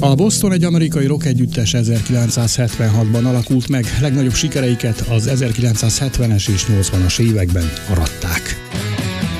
A Boston egy amerikai rock együttes 1976-ban alakult meg, legnagyobb sikereiket az 1970-es és 80-as években aratták.